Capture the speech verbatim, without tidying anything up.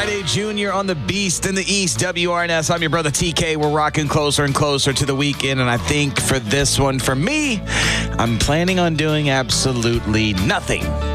Friday Junior on the Beast in the East, W R N S. I'm your brother T K. We're rocking closer and closer to the weekend, and I think for this one, for me, I'm planning on doing absolutely nothing.